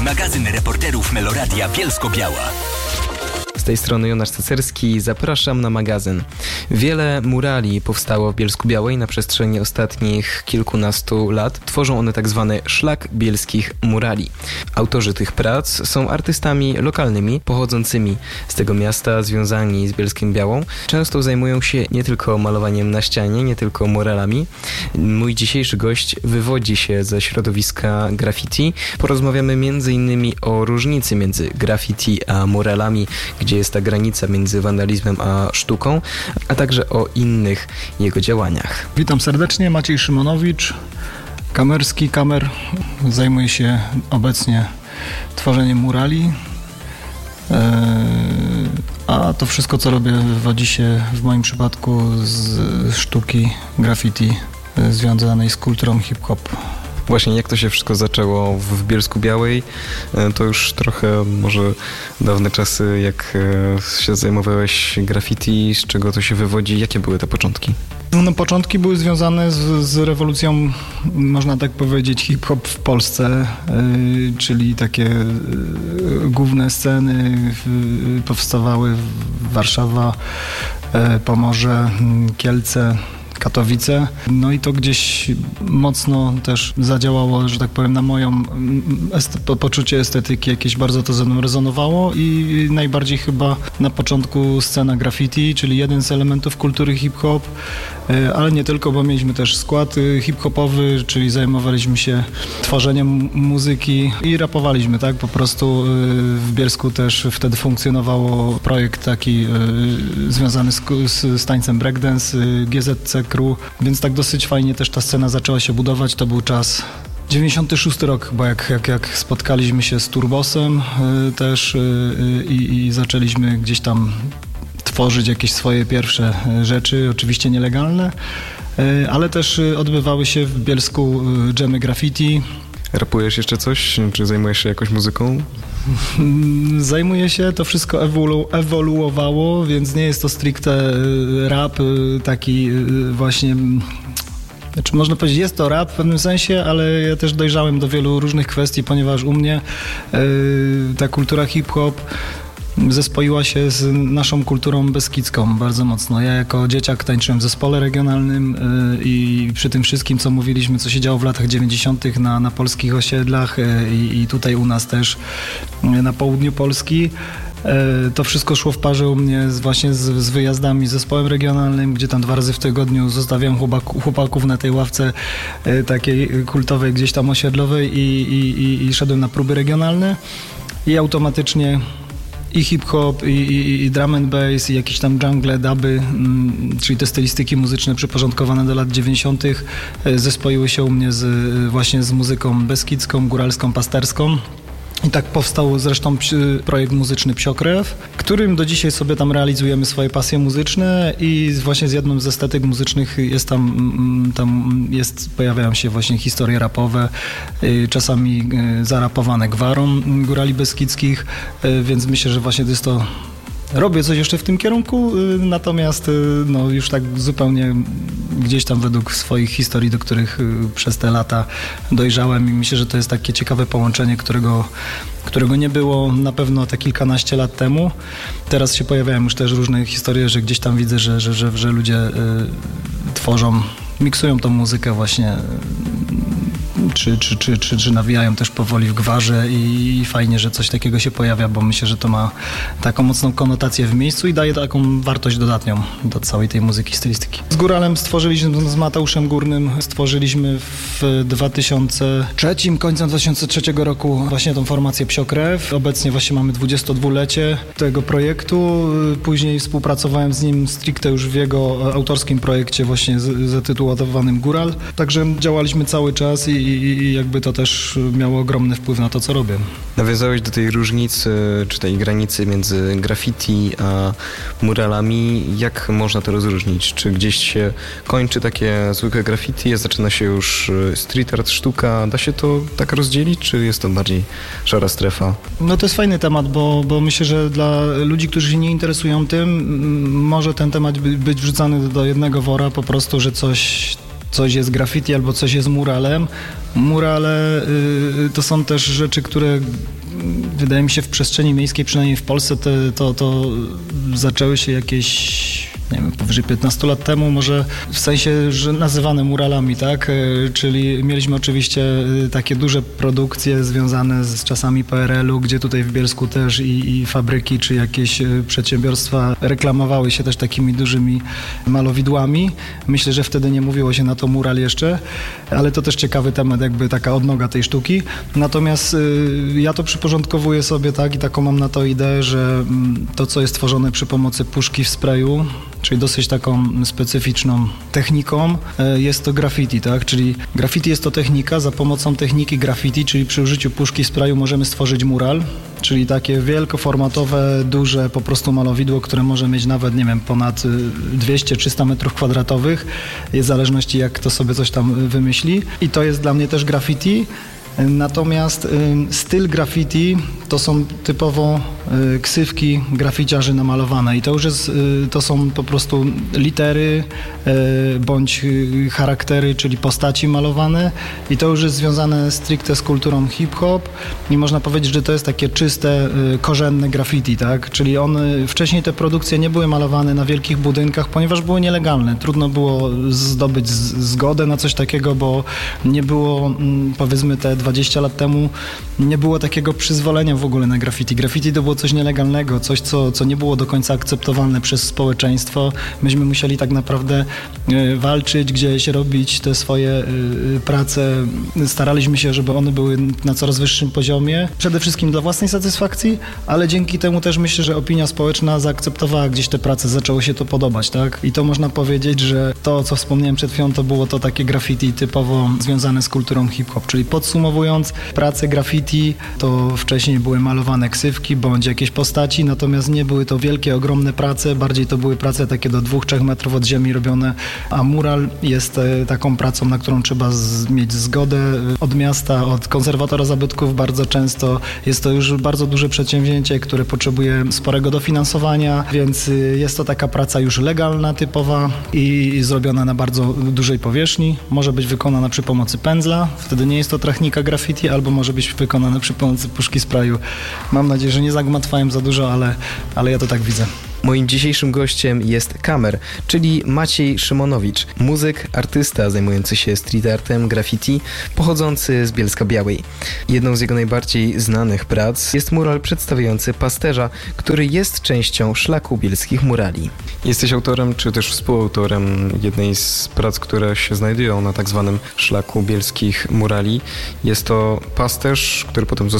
Magazyn reporterów Meloradia Bielsko-Biała. Z tej strony Jonasz Cecerski, zapraszam na magazyn. Wiele murali powstało w Bielsku-Białej na przestrzeni ostatnich kilkunastu lat. Tworzą one tak zwany szlak bielskich murali. Autorzy tych prac są artystami lokalnymi, pochodzącymi z tego miasta, związani z Bielskiem-Białą. Często zajmują się nie tylko malowaniem na ścianie, nie tylko muralami. Mój dzisiejszy gość wywodzi się ze środowiska graffiti. Porozmawiamy m.in. o różnicy między graffiti a muralami, gdzie jest ta granica między wandalizmem a sztuką, a także o innych jego działaniach. Witam serdecznie, Maciej Szymonowicz, kamerski, zajmuję się obecnie tworzeniem murali, a to wszystko, co robię, wywodzi się w moim przypadku z sztuki graffiti związanej z kulturą hip-hop. Właśnie jak to się wszystko zaczęło w Bielsku-Białej? To już trochę może dawne czasy, jak się zajmowałeś graffiti, z czego to się wywodzi? Jakie były te początki? No, początki były związane z rewolucją, można tak powiedzieć, hip-hop w Polsce, czyli takie główne sceny powstawały Warszawa, Pomorze, Kielce, Katowice. No i to gdzieś mocno też zadziałało, że tak powiem, na moją poczucie estetyki, jakieś bardzo to ze mną rezonowało i najbardziej chyba na początku scena graffiti, czyli jeden z elementów kultury hip-hop, ale nie tylko, bo mieliśmy też skład hip-hopowy, czyli zajmowaliśmy się tworzeniem muzyki i rapowaliśmy, tak? Po prostu w Bielsku też wtedy funkcjonowało projekt taki związany z tańcem breakdance, GZC Crew, więc tak dosyć fajnie też ta scena zaczęła się budować. To był czas 96 rok, bo jak spotkaliśmy się z Turbosem też i zaczęliśmy gdzieś tam tworzyć jakieś swoje pierwsze rzeczy, oczywiście nielegalne, ale też odbywały się w Bielsku dżemy graffiti. Rapujesz jeszcze coś? Czy zajmujesz się jakoś muzyką? Zajmuję się, to wszystko ewoluowało, więc nie jest to stricte rap taki właśnie, znaczy można powiedzieć, jest to rap w pewnym sensie, ale ja też dojrzałem do wielu różnych kwestii, ponieważ u mnie ta kultura hip-hop zespoiła się z naszą kulturą beskidzką bardzo mocno. Ja jako dzieciak tańczyłem w zespole regionalnym i przy tym wszystkim, co mówiliśmy, co się działo w latach 90. na polskich osiedlach i tutaj u nas też na południu Polski, to wszystko szło w parze u mnie właśnie z wyjazdami z zespołem regionalnym, gdzie tam 2 razy w tygodniu zostawiam chłopaków na tej ławce takiej kultowej, gdzieś tam osiedlowej i szedłem na próby regionalne i automatycznie i hip-hop, i drum and bass, i jakieś tam jungle, duby, czyli te stylistyki muzyczne przyporządkowane do lat 90. zespoiły się u mnie właśnie z muzyką beskidzką, góralską, pasterską. I tak powstał zresztą projekt muzyczny Psiokrew, którym do dzisiaj sobie tam realizujemy swoje pasje muzyczne i właśnie z jedną z estetyk muzycznych pojawiają się właśnie historie rapowe, czasami zarapowane gwarą górali beskidzkich, więc myślę, że właśnie to jest to. Robię coś jeszcze w tym kierunku, natomiast no, już tak zupełnie gdzieś tam według swoich historii, do których przez te lata dojrzałem i myślę, że to jest takie ciekawe połączenie, którego nie było na pewno te kilkanaście lat temu. Teraz się pojawiają już też różne historie, że gdzieś tam widzę, że ludzie tworzą, miksują tą muzykę właśnie, czy nawijają też powoli w gwarze i fajnie, że coś takiego się pojawia, bo myślę, że to ma taką mocną konotację w miejscu i daje taką wartość dodatnią do całej tej muzyki, stylistyki. Z Góralem stworzyliśmy, z Mateuszem Górnym stworzyliśmy w 2003, końcem 2003 roku właśnie tą formację Psiokrew. Obecnie właśnie mamy 22-lecie tego projektu. Później współpracowałem z nim stricte już w jego autorskim projekcie właśnie zatytułowanym Góral. Także działaliśmy cały czas i jakby to też miało ogromny wpływ na to, co robię. Nawiązałeś do tej różnicy, czy tej granicy między graffiti a muralami. Jak można to rozróżnić? Czy gdzieś się kończy takie zwykłe graffiti, a zaczyna się już street art, sztuka? Da się to tak rozdzielić, czy jest to bardziej szara strefa? No to jest fajny temat, bo myślę, że dla ludzi, którzy się nie interesują tym, może ten temat być wrzucany do jednego wora, po prostu, że coś jest graffiti albo coś jest muralem. Murale to są też rzeczy, które wydaje mi się, w przestrzeni miejskiej, przynajmniej w Polsce, to zaczęły się jakieś, nie wiem, powyżej 15 lat temu, może w sensie, że nazywane muralami, tak? Czyli mieliśmy oczywiście takie duże produkcje związane z czasami PRL-u, gdzie tutaj w Bielsku też i fabryki czy jakieś przedsiębiorstwa reklamowały się też takimi dużymi malowidłami. Myślę, że wtedy nie mówiło się na to mural jeszcze, ale to też ciekawy temat, jakby taka odnoga tej sztuki. Natomiast ja to przyporządkowuję sobie, tak, i taką mam na to ideę, że to, co jest tworzone przy pomocy puszki w sprayu, czyli dosyć taką specyficzną techniką, jest to graffiti, tak? Czyli graffiti jest to technika, za pomocą techniki graffiti, czyli przy użyciu puszki sprayu możemy stworzyć mural, czyli takie wielkoformatowe, duże po prostu malowidło, które może mieć nawet, nie wiem, ponad 200-300 metrów kwadratowych, jest w zależności jak kto sobie coś tam wymyśli. I to jest dla mnie też graffiti. Natomiast styl graffiti to są typowo ksywki graficiarzy namalowane i to już jest, to są po prostu litery bądź charaktery, czyli postaci malowane i to już jest związane stricte z kulturą hip-hop i można powiedzieć, że to jest takie czyste, korzenne graffiti, tak? Czyli wcześniej te produkcje nie były malowane na wielkich budynkach, ponieważ były nielegalne. Trudno było zdobyć zgodę na coś takiego, bo nie było, powiedzmy te 20 lat temu, nie było takiego przyzwolenia w ogóle na graffiti. Graffiti to było coś nielegalnego, coś, co nie było do końca akceptowalne przez społeczeństwo. Myśmy musieli tak naprawdę walczyć, gdzieś robić te swoje prace. Staraliśmy się, żeby one były na coraz wyższym poziomie. Przede wszystkim dla własnej satysfakcji, ale dzięki temu też myślę, że opinia społeczna zaakceptowała gdzieś te prace, zaczęło się to podobać, tak? I to można powiedzieć, że to, co wspomniałem przed chwilą, to było to takie graffiti typowo związane z kulturą hip-hop, czyli podsumowując, prace graffiti to wcześniej były malowane ksywki bądź jakieś postaci, natomiast nie były to wielkie, ogromne prace, bardziej to były prace takie do 2-3 metrów od ziemi robione, a mural jest taką pracą, na którą trzeba mieć zgodę od miasta, od konserwatora zabytków. Bardzo często jest to już bardzo duże przedsięwzięcie, które potrzebuje sporego dofinansowania, więc jest to taka praca już legalna, typowa i zrobiona na bardzo dużej powierzchni. Może być wykonana przy pomocy pędzla, wtedy nie jest to technika graffiti, albo może być wykonana przy pomocy puszki sprayu. Mam nadzieję, że nie zagmatwałem za dużo, ale ja to tak widzę. Moim dzisiejszym gościem jest Kamer, czyli Maciej Szymonowicz, muzyk, artysta zajmujący się street artem, graffiti, pochodzący z Bielska-Białej. Jedną z jego najbardziej znanych prac jest mural przedstawiający pasterza, który jest częścią szlaku bielskich murali. Jesteś autorem, czy też współautorem jednej z prac, które się znajdują na tak zwanym szlaku bielskich murali. Jest to pasterz, który potem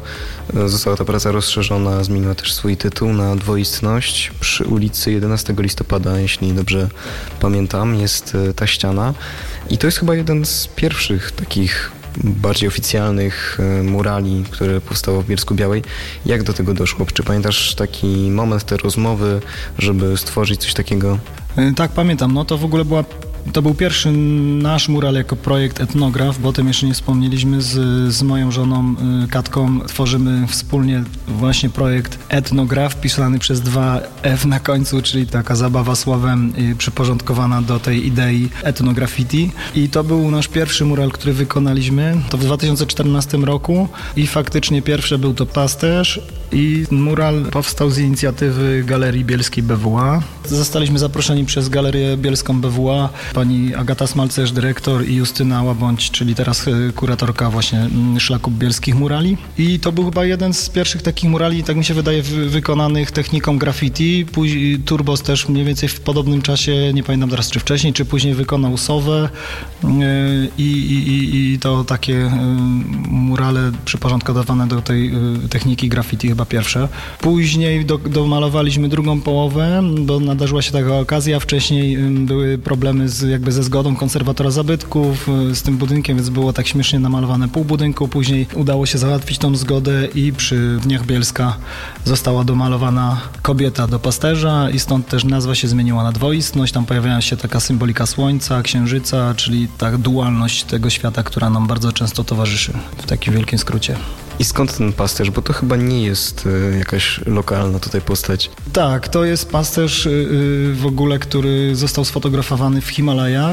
została ta praca rozszerzona, zmieniła też swój tytuł na dwoistność. Przy ulicy 11 listopada, jeśli dobrze pamiętam, jest ta ściana. I to jest chyba jeden z pierwszych takich bardziej oficjalnych murali, które powstało w Bielsku-Białej. Jak do tego doszło? Czy pamiętasz taki moment, te rozmowy, żeby stworzyć coś takiego? Tak, pamiętam. No to w ogóle to był pierwszy nasz mural jako projekt Etnograf, bo o tym jeszcze nie wspomnieliśmy. Z moją żoną Katką tworzymy wspólnie właśnie projekt Etnograf, pisany przez 2 F na końcu, czyli taka zabawa słowem przyporządkowana do tej idei etnograffiti. I to był nasz pierwszy mural, który wykonaliśmy. To w 2014 roku i faktycznie pierwszy był to pasterz i mural powstał z inicjatywy Galerii Bielskiej BWA. Zostaliśmy zaproszeni przez Galerię Bielską BWA, pani Agata Smalcerz, dyrektor, i Justyna Łabądź, czyli teraz kuratorka właśnie szlaku bielskich murali. I to był chyba jeden z pierwszych takich murali, tak mi się wydaje, wykonanych techniką graffiti. Później Turbos też mniej więcej w podobnym czasie, nie pamiętam teraz czy wcześniej, czy później wykonał Sowę i to takie murale przyporządkowane do tej techniki graffiti chyba pierwsze. Później domalowaliśmy drugą połowę, bo nadarzyła się taka okazja. Wcześniej były problemy ze zgodą konserwatora zabytków z tym budynkiem, więc było tak śmiesznie namalowane pół budynku. Później udało się załatwić tą zgodę i przy Dniach Bielska została domalowana kobieta do pasterza i stąd też nazwa się zmieniła na dwoistność. Tam pojawiała się taka symbolika słońca, księżyca, czyli ta dualność tego świata, która nam bardzo często towarzyszy w takim wielkim skrócie. I skąd ten pasterz? Bo to chyba nie jest jakaś lokalna tutaj postać. Tak, to jest pasterz w ogóle, który został sfotografowany w Himalajach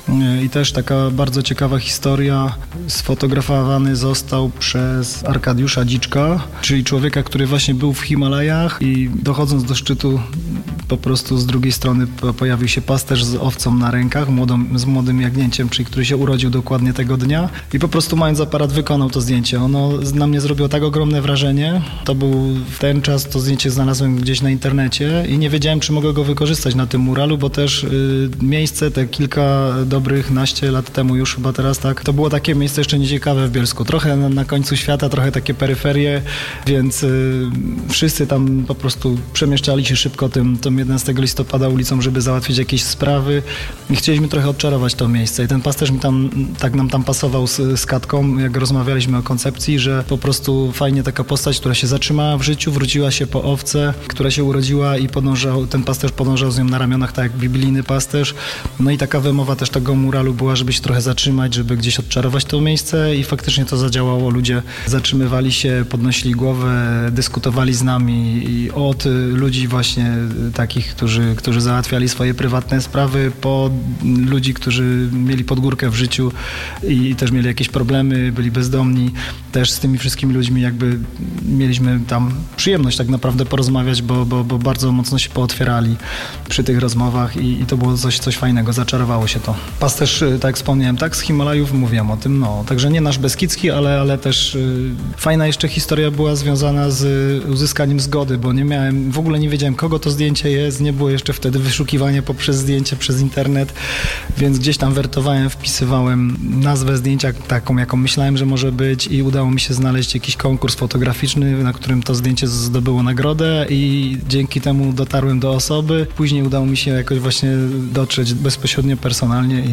I też taka bardzo ciekawa historia. Sfotografowany został przez Arkadiusza Dziczka, czyli człowieka, który właśnie był w Himalajach i dochodząc do szczytu po prostu z drugiej strony pojawił się pasterz z owcą na rękach, z młodym jagnięciem, czyli który się urodził dokładnie tego dnia i po prostu mając aparat wykonał to zdjęcie. Ono na mnie zrobiło tak ogromne wrażenie. To był w ten czas, to zdjęcie znalazłem gdzieś na internecie i nie wiedziałem, czy mogę go wykorzystać na tym muralu, bo też miejsce te kilka dobrych naście lat temu już chyba teraz, tak, to było takie miejsce jeszcze nieciekawe w Bielsku. Trochę na końcu świata, trochę takie peryferie, więc wszyscy tam po prostu przemieszczali się szybko tym 11 listopada ulicą, żeby załatwić jakieś sprawy i chcieliśmy trochę odczarować to miejsce. I ten pasterz nam tam pasował z Katką, jak rozmawialiśmy o koncepcji, że po prostu fajnie taka postać, która się zatrzymała w życiu, wróciła się po owce, która się urodziła i ten pasterz podążał z nią na ramionach, tak jak biblijny pasterz. No i taka wymowa też tego muralu była, żeby się trochę zatrzymać, żeby gdzieś odczarować to miejsce i faktycznie to zadziałało. Ludzie zatrzymywali się, podnosili głowę, dyskutowali z nami i od ludzi właśnie takich, którzy załatwiali swoje prywatne sprawy, po ludzi, którzy mieli podgórkę w życiu i też mieli jakieś problemy, byli bezdomni. Też z tymi wszystkimi ludźmi jakby mieliśmy tam przyjemność tak naprawdę porozmawiać, bo bardzo mocno się pootwierali przy tych rozmowach i to było coś fajnego, zaczarowało się to. Pasterz, tak jak wspomniałem, tak, z Himalajów mówiłem o tym, no. Także nie nasz beskidzki, ale też fajna jeszcze historia była związana z uzyskaniem zgody, bo w ogóle nie wiedziałem, kogo to zdjęcie jest, nie było jeszcze wtedy wyszukiwania poprzez zdjęcie, przez internet, więc gdzieś tam wertowałem, wpisywałem nazwę zdjęcia taką, jaką myślałem, że może być i udało mi się znaleźć jakiś konkurs fotograficzny, na którym to zdjęcie zdobyło nagrodę i dzięki temu dotarłem do osoby. Później udało mi się jakoś właśnie dotrzeć bezpośrednio, personalnie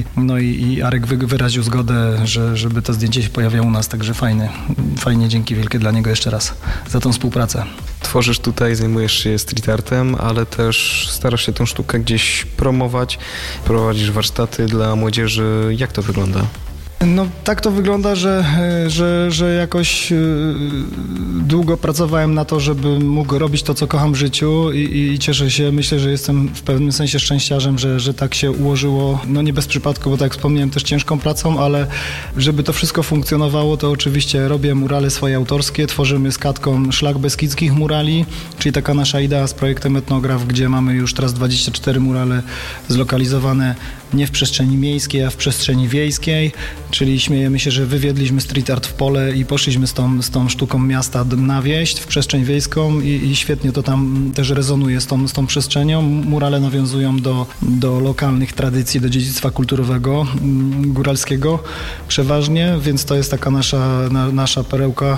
i Arek wyraził zgodę, żeby to zdjęcie się pojawiało u nas, także fajnie, dzięki wielkie dla niego jeszcze raz za tą współpracę. Tworzysz tutaj, zajmujesz się street artem, ale też starasz się tę sztukę gdzieś promować, prowadzisz warsztaty dla młodzieży. Jak to wygląda? No tak to wygląda, że jakoś długo pracowałem na to, żeby mógł robić to, co kocham w życiu i cieszę się, myślę, że jestem w pewnym sensie szczęściarzem, że tak się ułożyło, no nie bez przypadku, bo tak jak wspomniałem, też ciężką pracą, ale żeby to wszystko funkcjonowało, to oczywiście robię murale swoje autorskie, tworzymy z Katką Szlak Beskidzkich Murali, czyli taka nasza idea z projektem Etnograf, gdzie mamy już teraz 24 murale zlokalizowane nie w przestrzeni miejskiej, a w przestrzeni wiejskiej, czyli śmiejemy się, że wywiedliśmy street art w pole i poszliśmy z tą sztuką miasta na wieś, w przestrzeń wiejską i świetnie to tam też rezonuje z tą przestrzenią. Murale nawiązują do lokalnych tradycji, do dziedzictwa kulturowego, góralskiego przeważnie, więc to jest taka nasza perełka,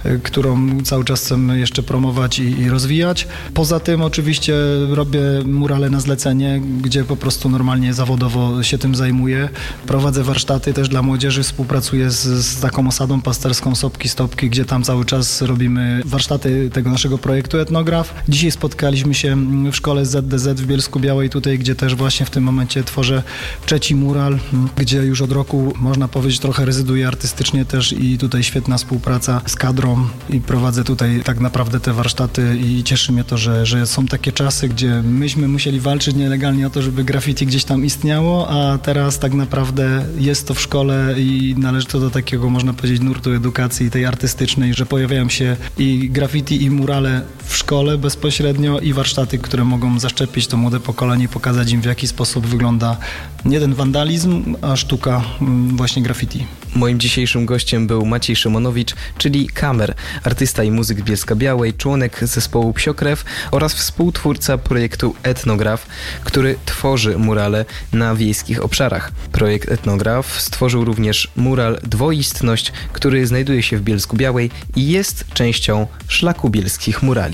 którą cały czas chcemy jeszcze promować i rozwijać. Poza tym oczywiście robię murale na zlecenie, gdzie po prostu normalnie zawodowo się tym zajmuję. Prowadzę warsztaty też dla młodzieży, współpracuję z taką osadą pasterską Sopki Stopki, gdzie tam cały czas robimy warsztaty tego naszego projektu Etnograf. Dzisiaj spotkaliśmy się w szkole ZDZ w Bielsku-Białej tutaj, gdzie też właśnie w tym momencie tworzę trzeci mural, gdzie już od roku można powiedzieć trochę rezyduję artystycznie też i tutaj świetna współpraca z kadrą i prowadzę tutaj tak naprawdę te warsztaty i cieszy mnie to, że są takie czasy, gdzie myśmy musieli walczyć nielegalnie o to, żeby graffiti gdzieś tam istniało, a teraz tak naprawdę jest to w szkole i należy to do takiego, można powiedzieć, nurtu edukacji tej artystycznej, że pojawiają się i graffiti, i murale w szkole bezpośrednio i warsztaty, które mogą zaszczepić to młode pokolenie i pokazać im, w jaki sposób wygląda nie ten wandalizm, a sztuka właśnie graffiti. Moim dzisiejszym gościem był Maciej Szymonowicz, czyli Kamer, artysta i muzyk Bielska-Białej, członek zespołu Psiokrew oraz współtwórca projektu Etnograf, który tworzy murale na wiejskich obszarach. Projekt Etnograf stworzył również mural Dwoistność, który znajduje się w Bielsku-Białej i jest częścią Szlaku Bielskich Murali.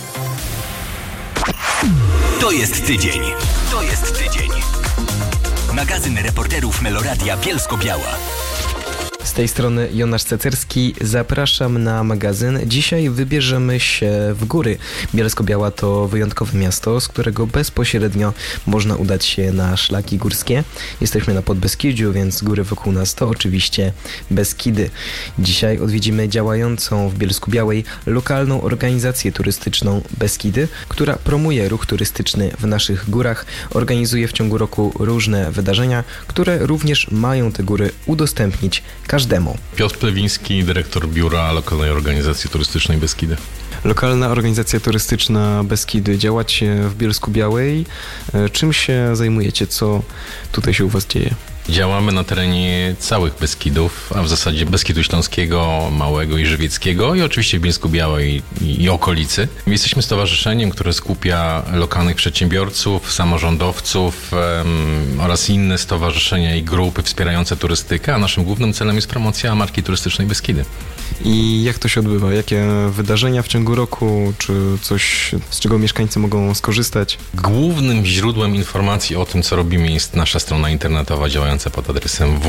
To jest tydzień. Magazyn reporterów Meloradia Bielsko-Biała. Z tej strony Jonasz Cecerski, zapraszam na magazyn. Dzisiaj wybierzemy się w góry. Bielsko-Biała to wyjątkowe miasto, z którego bezpośrednio można udać się na szlaki górskie. Jesteśmy na Podbeskidziu, więc góry wokół nas to oczywiście Beskidy. Dzisiaj odwiedzimy działającą w Bielsku-Białej lokalną organizację turystyczną Beskidy, która promuje ruch turystyczny w naszych górach, organizuje w ciągu roku różne wydarzenia, które również mają te góry udostępnić każdemu. Piotr Plewiński, dyrektor biura lokalnej organizacji turystycznej Beskidy. Lokalna organizacja turystyczna Beskidy. Działacie w Bielsku-Białej. Czym się zajmujecie? Co tutaj się u was dzieje? Działamy na terenie całych Beskidów, a w zasadzie Beskidu Śląskiego, Małego i Żywieckiego i oczywiście w Bielsku-Białej i okolicy. Jesteśmy stowarzyszeniem, które skupia lokalnych przedsiębiorców, samorządowców oraz inne stowarzyszenia i grupy wspierające turystykę, a naszym głównym celem jest promocja marki turystycznej Beskidy. I jak to się odbywa? Jakie wydarzenia w ciągu roku? Czy coś, z czego mieszkańcy mogą skorzystać? Głównym źródłem informacji o tym, co robimy, jest nasza strona internetowa działająca pod adresem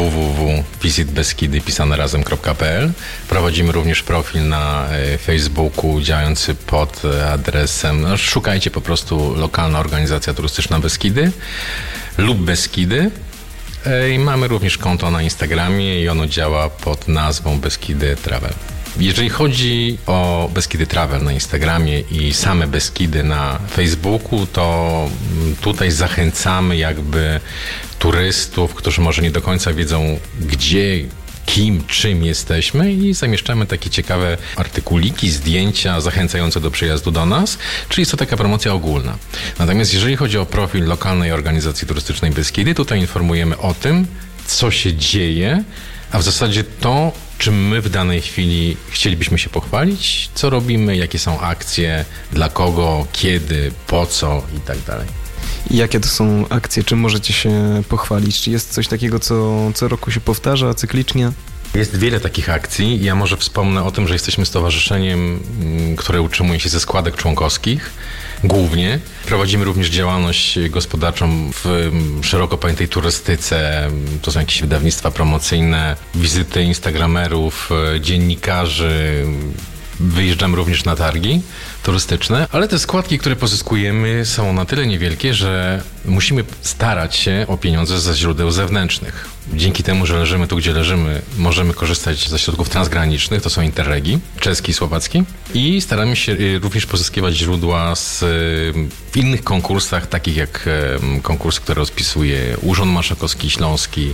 www.visitbeskidy.pl. Prowadzimy również profil na Facebooku działający pod adresem, szukajcie po prostu lokalna organizacja turystyczna Beskidy lub Beskidy. I mamy również konto na Instagramie i ono działa pod nazwą Beskidy Travel. Jeżeli chodzi o Beskidy Travel na Instagramie i same Beskidy na Facebooku, to tutaj zachęcamy jakby turystów, którzy może nie do końca wiedzą gdzie, kim, czym jesteśmy i zamieszczamy takie ciekawe artykuliki, zdjęcia zachęcające do przyjazdu do nas, czyli jest to taka promocja ogólna. Natomiast jeżeli chodzi o profil lokalnej organizacji turystycznej Beskidy, tutaj informujemy o tym, co się dzieje, a w zasadzie to, czym my w danej chwili chcielibyśmy się pochwalić, co robimy, jakie są akcje, dla kogo, kiedy, po co i tak dalej. I jakie to są akcje? Czym możecie się pochwalić? Czy jest coś takiego, co roku się powtarza cyklicznie? Jest wiele takich akcji. Ja może wspomnę o tym, że jesteśmy stowarzyszeniem, które utrzymuje się ze składek członkowskich. Głównie. Prowadzimy również działalność gospodarczą w szeroko pojętej turystyce. To są jakieś wydawnictwa promocyjne, wizyty instagramerów, dziennikarzy. Wyjeżdżamy również na targi turystyczne, ale te składki, które pozyskujemy, są na tyle niewielkie, że musimy starać się o pieniądze ze źródeł zewnętrznych. Dzięki temu, że leżymy tu, gdzie leżymy, możemy korzystać ze środków transgranicznych, to są interregi, czeski i słowacki, i staramy się również pozyskiwać źródła w innych konkursach, takich jak konkurs, który rozpisuje Urząd Marszałkowski Śląski,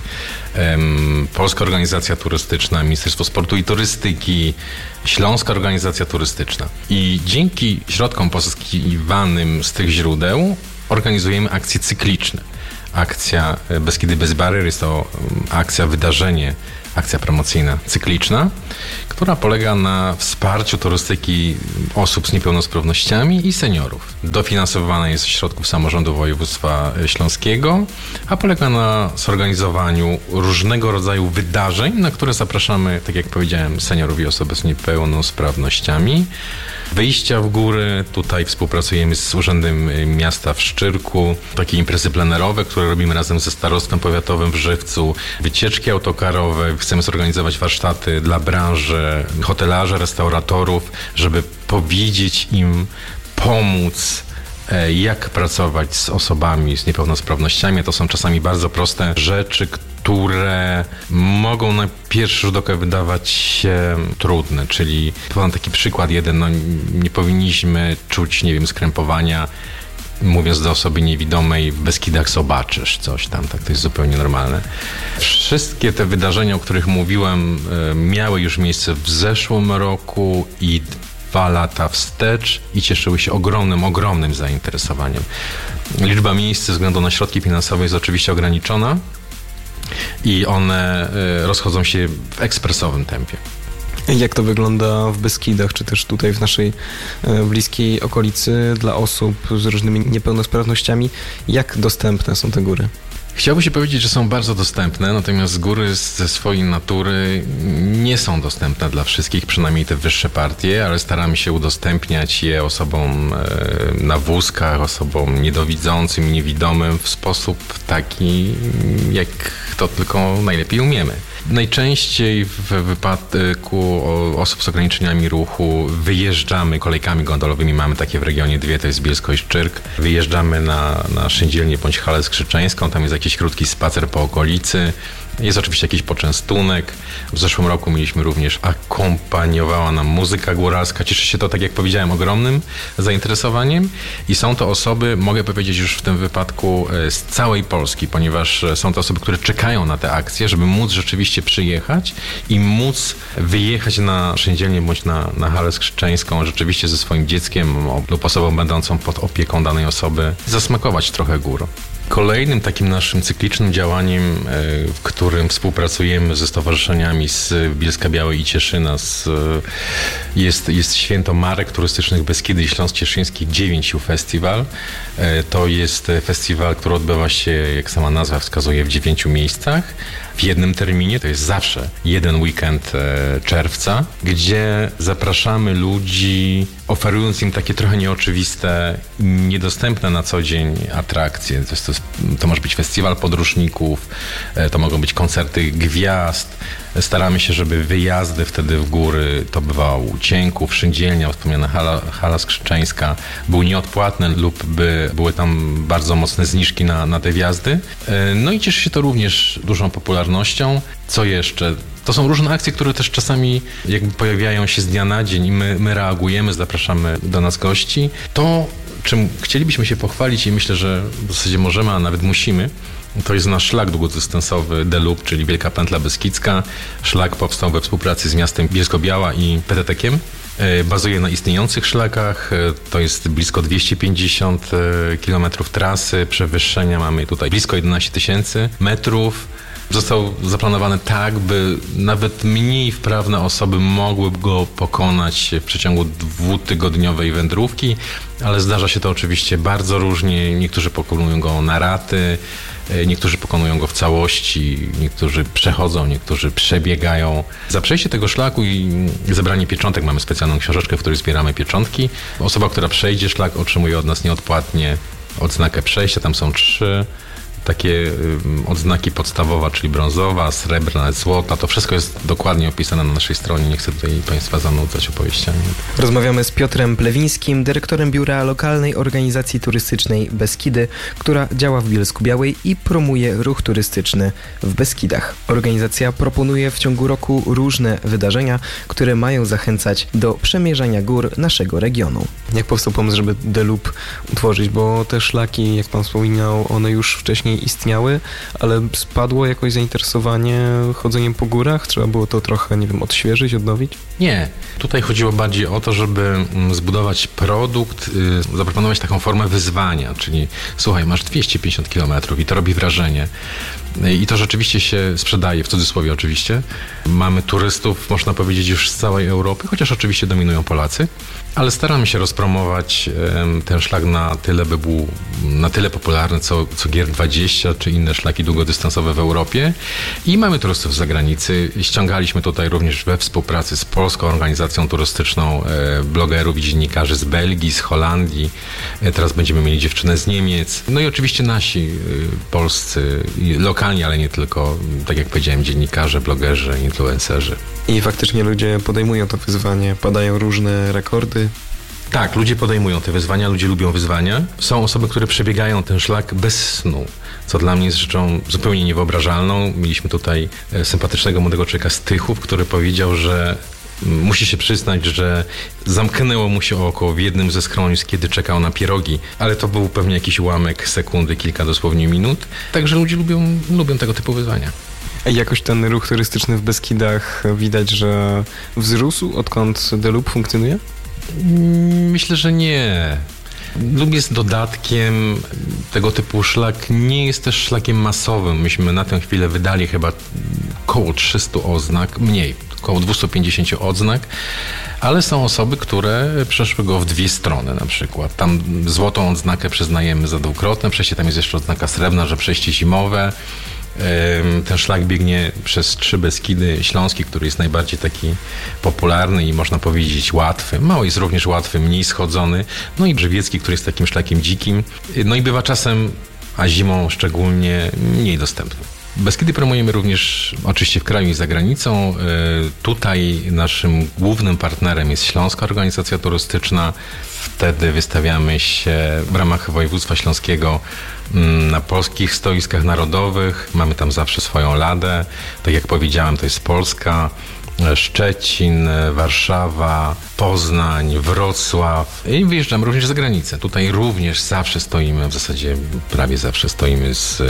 Polska Organizacja Turystyczna, Ministerstwo Sportu i Turystyki, Śląska Organizacja Turystyczna. I dzięki środkom pozyskiwanym z tych źródeł organizujemy akcje cykliczne. Akcja Beskidy bez barier jest to akcja, wydarzenie, akcja promocyjna cykliczna, która polega na wsparciu turystyki osób z niepełnosprawnościami i seniorów. Dofinansowywana jest ze środków samorządu województwa śląskiego, a polega na zorganizowaniu różnego rodzaju wydarzeń, na które zapraszamy, tak jak powiedziałem, seniorów i osoby z niepełnosprawnościami. Wyjścia w góry, tutaj współpracujemy z Urzędem Miasta w Szczyrku, takie imprezy plenerowe, które robimy razem ze Starostwem Powiatowym w Żywcu, wycieczki autokarowe, chcemy zorganizować warsztaty dla branży, hotelarzy, restauratorów, żeby powiedzieć im, pomóc, jak pracować z osobami z niepełnosprawnościami. To są czasami bardzo proste rzeczy, które mogą na pierwszy rzut oka wydawać się trudne, czyli podam taki przykład jeden, nie powinniśmy czuć, skrępowania, mówiąc do osoby niewidomej, w Beskidach zobaczysz coś tam, tak, to jest zupełnie normalne. Wszystkie te wydarzenia, o których mówiłem, miały już miejsce w zeszłym roku i 2 lata wstecz i cieszyły się ogromnym zainteresowaniem. Liczba miejsc ze względu na środki finansowe jest oczywiście ograniczona i one rozchodzą się w ekspresowym tempie. Jak to wygląda w Beskidach, czy też tutaj w naszej bliskiej okolicy dla osób z różnymi niepełnosprawnościami? Jak dostępne są te góry? Chciałbym się powiedzieć, że są bardzo dostępne, natomiast góry ze swojej natury nie są dostępne dla wszystkich, przynajmniej te wyższe partie, ale staramy się udostępniać je osobom na wózkach, osobom niedowidzącym i niewidomym w sposób taki, jak to tylko najlepiej umiemy. Najczęściej w wypadku osób z ograniczeniami ruchu wyjeżdżamy kolejkami gondolowymi. Mamy takie w regionie dwie, to jest Bielsko i Szczyrk. Wyjeżdżamy na Szyndzielnię bądź Halę Skrzyczeńską. Tam jest jakiś krótki spacer po okolicy. Jest oczywiście jakiś poczęstunek. W zeszłym roku mieliśmy również, akompaniowała nam muzyka góralska. Cieszy się to, tak jak powiedziałem, ogromnym zainteresowaniem. I są to osoby, mogę powiedzieć już w tym wypadku, z całej Polski, ponieważ są to osoby, które czekają na te akcje, żeby móc rzeczywiście przyjechać i móc wyjechać na Szyndzielnię bądź na Halę Skrzyczeńską rzeczywiście ze swoim dzieckiem lub osobą będącą pod opieką danej osoby, zasmakować trochę gór. Kolejnym takim naszym cyklicznym działaniem, w którym współpracujemy ze stowarzyszeniami z Bielska-Białej i Cieszyna, jest Święto Marek Turystycznych Beskidy i Śląsk Cieszyński 9 Festiwal. To jest festiwal, który odbywa się, jak sama nazwa wskazuje, w 9 miejscach. W jednym terminie, to jest zawsze jeden weekend czerwca, gdzie zapraszamy ludzi, oferując im takie trochę nieoczywiste, niedostępne na co dzień atrakcje. To może być festiwal podróżników, to mogą być koncerty gwiazd. Staramy się, żeby wyjazdy wtedy w góry, to bywał Cienków, Szyndzielnia, wspomniana Hala Skrzyczeńska, były nieodpłatne lub były tam bardzo mocne zniżki na te wjazdy. No i cieszy się to również dużą popularnością. Co jeszcze? To są różne akcje, które też czasami jakby pojawiają się z dnia na dzień i my reagujemy, zapraszamy do nas gości. To, czym chcielibyśmy się pochwalić i myślę, że w zasadzie możemy, a nawet musimy, to jest nasz szlak długodystansowy DeLub, czyli Wielka Pętla Beskidzka. Szlak powstał we współpracy z miastem Bielsko-Biała i PTT-kiem. Bazuje na istniejących szlakach. To jest blisko 250 km trasy. Przewyższenia mamy tutaj blisko 11 000 metrów. Został zaplanowany tak, by nawet mniej wprawne osoby mogły go pokonać w przeciągu 2-tygodniowej wędrówki, ale zdarza się to oczywiście bardzo różnie. Niektórzy pokonują go na raty, niektórzy pokonują go w całości, niektórzy przechodzą, niektórzy przebiegają. Za przejście tego szlaku i zebranie pieczątek mamy specjalną książeczkę, w której zbieramy pieczątki. Osoba, która przejdzie szlak, otrzymuje od nas nieodpłatnie odznakę przejścia. Tam są 3 takie odznaki: podstawowa, czyli brązowa, srebrna, złota. To wszystko jest dokładnie opisane na naszej stronie. Nie chcę tutaj Państwa zanudzać opowieściami. Rozmawiamy z Piotrem Plewińskim, dyrektorem biura lokalnej organizacji turystycznej Beskidy, która działa w Bielsku-Białej i promuje ruch turystyczny w Beskidach. Organizacja proponuje w ciągu roku różne wydarzenia, które mają zachęcać do przemierzania gór naszego regionu. Jak powstał pomysł, żeby DeLub utworzyć? Bo te szlaki, jak pan wspominał, one już wcześniej istniały, ale spadło jakoś zainteresowanie chodzeniem po górach? Trzeba było to trochę, nie wiem, odświeżyć, odnowić? Nie. Tutaj chodziło bardziej o to, żeby zbudować produkt, zaproponować taką formę wyzwania, czyli słuchaj, masz 250 km i to robi wrażenie. I to rzeczywiście się sprzedaje, w cudzysłowie oczywiście. Mamy turystów, można powiedzieć, już z całej Europy, chociaż oczywiście dominują Polacy, ale staramy się rozpromować ten szlak na tyle, by był na tyle popularny, co GIR20 czy inne szlaki długodystansowe w Europie. I mamy turystów z zagranicy. Ściągaliśmy tutaj również we współpracy z Polską Organizacją Turystyczną blogerów i dziennikarzy z Belgii, z Holandii. Teraz będziemy mieli dziewczynę z Niemiec. No i oczywiście nasi polscy, lokalni, ale nie tylko, tak jak powiedziałem, dziennikarze, blogerzy, influencerzy. I faktycznie ludzie podejmują to wyzwanie, padają różne rekordy. Tak, ludzie podejmują te wyzwania, ludzie lubią wyzwania. Są osoby, które przebiegają ten szlak bez snu, co dla mnie jest rzeczą zupełnie niewyobrażalną. Mieliśmy tutaj sympatycznego młodego człowieka z Tychów, który powiedział, że musi się przyznać, że zamknęło mu się oko w jednym ze schronisk, kiedy czekał na pierogi, ale to był pewnie jakiś ułamek sekundy, kilka dosłownie minut. Także ludzie lubią tego typu wyzwania. A jakoś ten ruch turystyczny w Beskidach widać, że wzrósł, odkąd DeLub funkcjonuje? Myślę, że nie. Lub jest dodatkiem tego typu szlak. Nie jest też szlakiem masowym. Myśmy na tę chwilę wydali chyba około 300 oznak, mniej, około 250 odznak, ale są osoby, które przeszły go w 2 strony na przykład. Tam złotą odznakę przyznajemy za dwukrotne przejście, tam jest jeszcze odznaka srebrna, że przejście zimowe. Ten szlak biegnie przez 3 Beskidy śląski, który jest najbardziej taki popularny i można powiedzieć łatwy. Mało jest również łatwy, mniej schodzony. No i Brzewiecki, który jest takim szlakiem dzikim. No i bywa czasem, a zimą szczególnie, mniej dostępny. Beskidy promujemy również oczywiście w kraju i za granicą. Tutaj naszym głównym partnerem jest Śląska Organizacja Turystyczna. Wtedy wystawiamy się w ramach województwa śląskiego na polskich stoiskach narodowych. Mamy tam zawsze swoją ladę. Tak jak powiedziałem, to jest Polska, Szczecin, Warszawa, Poznań, Wrocław i wyjeżdżam również za granicę. Tutaj również zawsze stoimy, w zasadzie prawie zawsze stoimy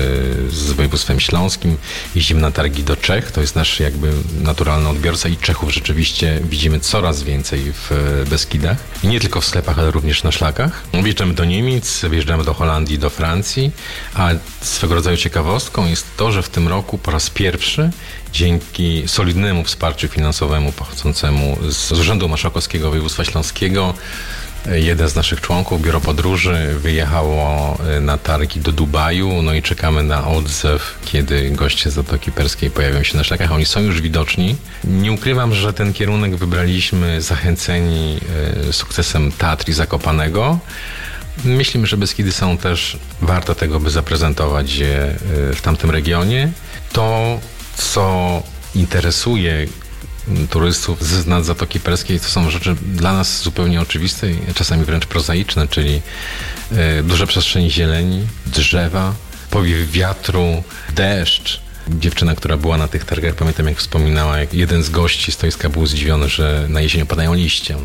z województwem śląskim. Jeździmy na targi do Czech, to jest nasz jakby naturalny odbiorca i Czechów rzeczywiście widzimy coraz więcej w Beskidach. I nie tylko w sklepach, ale również na szlakach. Wjeżdżamy do Niemiec, wjeżdżamy do Holandii, do Francji, a swego rodzaju ciekawostką jest to, że w tym roku po raz pierwszy dzięki solidnemu wsparciu finansowemu pochodzącemu z Urzędu Marszałkowskiego Województwa Śląskiego jeden z naszych członków, Biuro Podróży, wyjechało na targi do Dubaju, no i czekamy na odzew, kiedy goście z Zatoki Perskiej pojawią się na szlakach. Oni są już widoczni. Nie ukrywam, że ten kierunek wybraliśmy zachęceni sukcesem Tatr i Zakopanego. Myślimy, że Beskidy są też warte tego, by zaprezentować je w tamtym regionie. To, co interesuje turystów z Zatoki Perskiej, to są rzeczy dla nas zupełnie oczywiste, czasami wręcz prozaiczne, czyli duże przestrzenie zieleni, drzewa, powiew wiatru, deszcz. Dziewczyna, która była na tych targach, pamiętam jak wspominała, jak jeden z gości stoiska był zdziwiony, że na jesień opadają liście.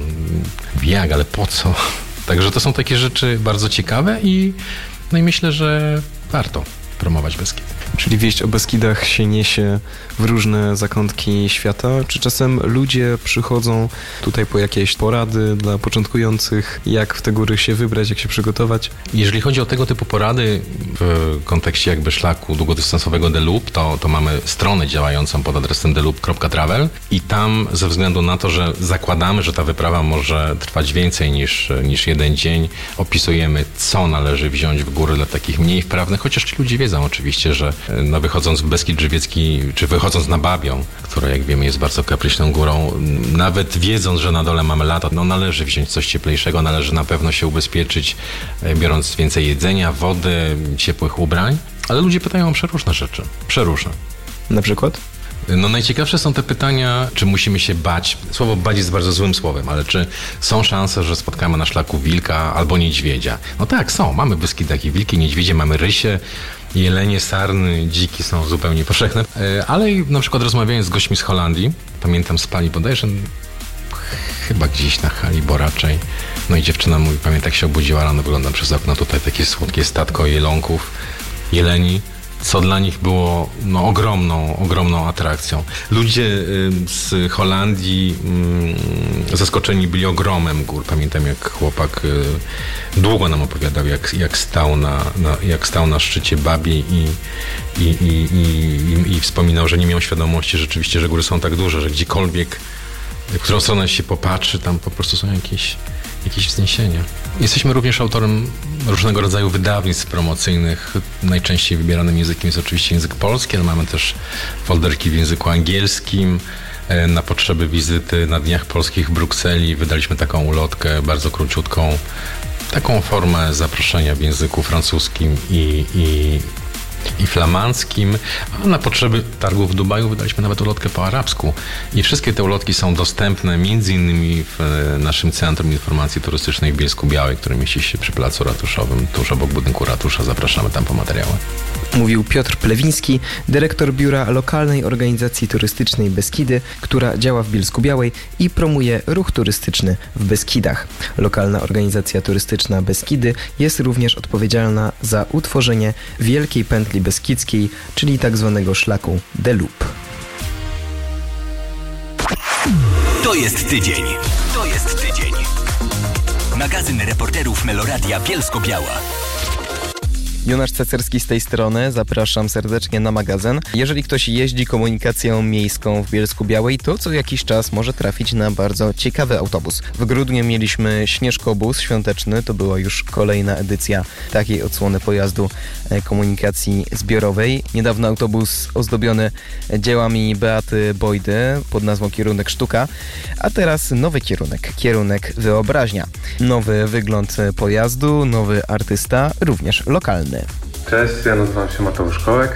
Jak, ale po co? Także to są takie rzeczy bardzo ciekawe i myślę, że warto promować Beskidy. Czyli wieść o Beskidach się niesie w różne zakątki świata? Czy czasem ludzie przychodzą tutaj po jakieś porady dla początkujących, jak w te góry się wybrać, jak się przygotować? Jeżeli chodzi o tego typu porady w kontekście jakby szlaku długodystansowego Deloop, to mamy stronę działającą pod adresem deloop.travel i tam ze względu na to, że zakładamy, że ta wyprawa może trwać więcej niż jeden dzień, opisujemy, co należy wziąć w góry dla takich mniej wprawnych, chociaż ci ludzie wiedzą oczywiście, że wychodząc w Beskid Żywiecki, czy wychodząc na Babią, która jak wiemy jest bardzo kapryśną górą, nawet wiedząc, że na dole mamy lato, należy wziąć coś cieplejszego, należy na pewno się ubezpieczyć, biorąc więcej jedzenia, wody, ciepłych ubrań, ale ludzie pytają o przeróżne rzeczy. Przeróżne. Na przykład? Najciekawsze są te pytania, czy musimy się bać. Słowo bać jest bardzo złym słowem, ale czy są szanse, że spotkamy na szlaku wilka albo niedźwiedzia? No tak, są. Mamy w Beskidach i wilki, niedźwiedzie, mamy rysie, jelenie, sarny, dziki są zupełnie powszechne. Ale na przykład rozmawiając z gośćmi z Holandii, pamiętam spali bodajże chyba gdzieś na Halibo raczej. No i dziewczyna mówi, pamiętam jak się obudziła rano, wyglądam przez okno, tutaj takie słodkie statko jelonków, jeleni, co dla nich było ogromną atrakcją. Ludzie z Holandii zaskoczeni byli ogromem gór. Pamiętam jak chłopak długo nam opowiadał, jak stał na szczycie Babiej i wspominał, że nie miał świadomości rzeczywiście, że góry są tak duże, że gdziekolwiek, w którą stronę się popatrzy, tam po prostu są jakieś wzniesienia. Jesteśmy również autorem różnego rodzaju wydawnictw promocyjnych. Najczęściej wybieranym językiem jest oczywiście język polski, ale mamy też folderki w języku angielskim. Na potrzeby wizyty na Dniach Polskich w Brukseli wydaliśmy taką ulotkę, bardzo króciutką, taką formę zaproszenia w języku francuskim i flamandzkim, a na potrzeby targów w Dubaju wydaliśmy nawet ulotkę po arabsku. I wszystkie te ulotki są dostępne m.in. w naszym Centrum Informacji Turystycznej w Bielsku-Białej, które mieści się przy Placu Ratuszowym, tuż obok budynku ratusza. Zapraszamy tam po materiały. Mówił Piotr Plewiński, dyrektor biura lokalnej organizacji turystycznej Beskidy, która działa w Bielsku-Białej i promuje ruch turystyczny w Beskidach. Lokalna organizacja turystyczna Beskidy jest również odpowiedzialna za utworzenie Wielkiej Pętli Beskidzkiej, czyli tzw. szlaku Deloop. To jest tydzień. Magazyn reporterów Meloradia Bielsko-Biała. Jonasz Cecerski z tej strony, zapraszam serdecznie na magazyn. Jeżeli ktoś jeździ komunikacją miejską w Bielsku-Białej, to co jakiś czas może trafić na bardzo ciekawy autobus. W grudniu mieliśmy Śnieżkobus świąteczny, to była już kolejna edycja takiej odsłony pojazdu komunikacji zbiorowej. Niedawno autobus ozdobiony dziełami Beaty Bojdy pod nazwą Kierunek Sztuka, a teraz nowy kierunek Wyobraźnia. Nowy wygląd pojazdu, nowy artysta, również lokalny. Cześć, ja nazywam się Mateusz Kołek.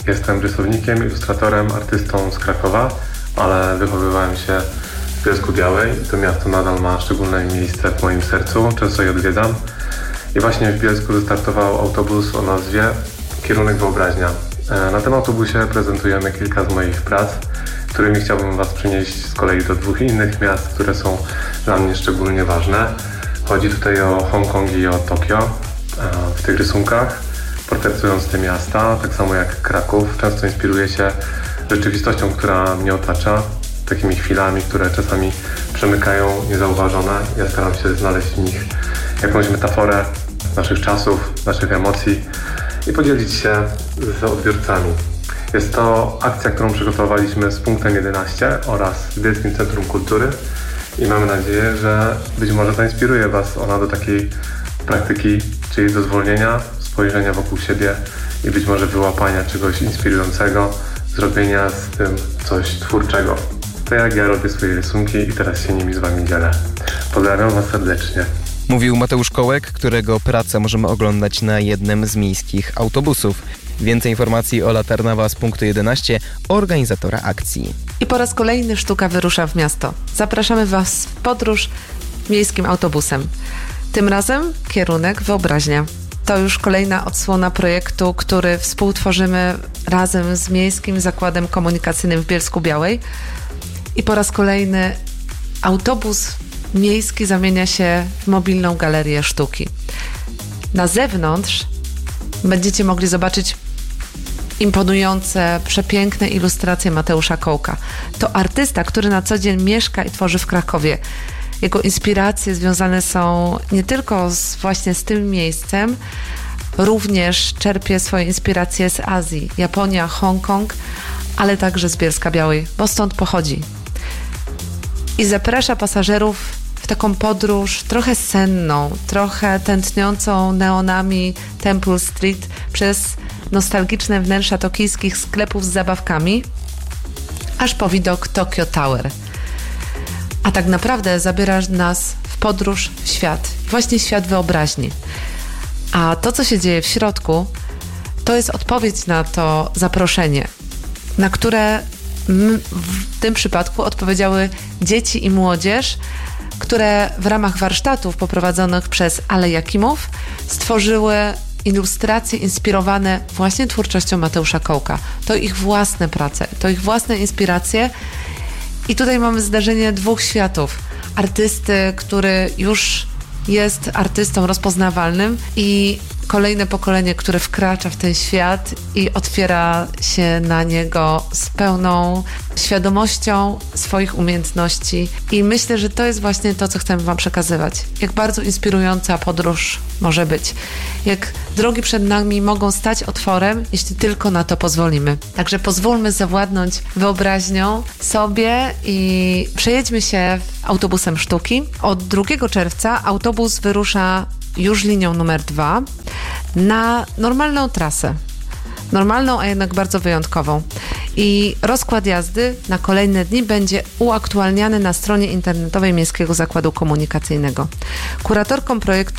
Jestem rysownikiem, ilustratorem, artystą z Krakowa, ale wychowywałem się w Bielsku-Białej. To miasto nadal ma szczególne miejsce w moim sercu, często je odwiedzam. I właśnie w Bielsku wystartował autobus o nazwie Kierunek Wyobraźnia. Na tym autobusie prezentujemy kilka z moich prac, którymi chciałbym Was przynieść z kolei do 2 innych miast, które są dla mnie szczególnie ważne. Chodzi tutaj o Hongkong i o Tokio. W tych rysunkach, portretując te miasta, tak samo jak Kraków, często inspiruję się rzeczywistością, która mnie otacza, takimi chwilami, które czasami przemykają niezauważone. Ja staram się znaleźć w nich jakąś metaforę naszych czasów, naszych emocji i podzielić się z odbiorcami. Jest to akcja, którą przygotowaliśmy z Punktem 11 oraz z Bielskim Centrum Kultury i mamy nadzieję, że być może zainspiruje Was ona do takiej praktyki, czyli do zwolnienia, spojrzenia wokół siebie i być może wyłapania czegoś inspirującego, zrobienia z tym coś twórczego. To jak ja robię swoje rysunki i teraz się nimi z Wami dzielę. Pozdrawiam Was serdecznie. Mówił Mateusz Kołek, którego pracę możemy oglądać na jednym z miejskich autobusów. Więcej informacji o Latarnawa z Punktu 11, organizatora akcji. I po raz kolejny sztuka wyrusza w miasto. Zapraszamy Was w podróż miejskim autobusem. Tym razem kierunek Wyobraźnia. To już kolejna odsłona projektu, który współtworzymy razem z Miejskim Zakładem Komunikacyjnym w Bielsku-Białej. I po raz kolejny autobus miejski zamienia się w mobilną galerię sztuki. Na zewnątrz będziecie mogli zobaczyć imponujące, przepiękne ilustracje Mateusza Kołka. To artysta, który na co dzień mieszka i tworzy w Krakowie. Jego inspiracje związane są nie tylko właśnie z tym miejscem, również czerpie swoje inspiracje z Azji, Japonia, Hongkong, ale także z Bielska-Białej, bo stąd pochodzi. I zaprasza pasażerów w taką podróż trochę senną, trochę tętniącą neonami Temple Street przez nostalgiczne wnętrza tokijskich sklepów z zabawkami, aż po widok Tokyo Tower. A tak naprawdę zabiera nas w podróż w świat, właśnie świat wyobraźni. A to, co się dzieje w środku, to jest odpowiedź na to zaproszenie, na które w tym przypadku odpowiedziały dzieci i młodzież, które w ramach warsztatów poprowadzonych przez Ale Jakimów stworzyły ilustracje inspirowane właśnie twórczością Mateusza Kołka. To ich własne prace, to ich własne inspiracje. I tutaj mamy zdarzenie 2 światów. Artysty, który już jest artystą rozpoznawalnym i kolejne pokolenie, które wkracza w ten świat i otwiera się na niego z pełną świadomością swoich umiejętności. I myślę, że to jest właśnie to, co chcemy Wam przekazywać. Jak bardzo inspirująca podróż może być. Jak drogi przed nami mogą stać otworem, jeśli tylko na to pozwolimy. Także pozwólmy zawładnąć wyobraźnią sobie i przejedźmy się autobusem sztuki. Od 2 czerwca autobus wyrusza już linią numer 2 na normalną trasę. Normalną, a jednak bardzo wyjątkową. I rozkład jazdy na kolejne dni będzie uaktualniany na stronie internetowej Miejskiego Zakładu Komunikacyjnego. Kuratorką projektu